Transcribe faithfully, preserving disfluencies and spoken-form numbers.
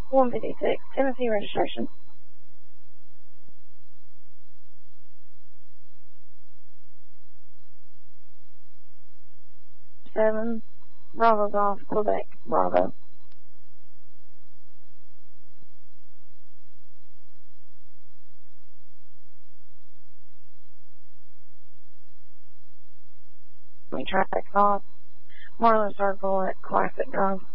one fifty-six, Tennessee registration. Seven, Bravo Golf, Quebec, Bravo. Traffic stop, Marlin Circle at Classic Drive.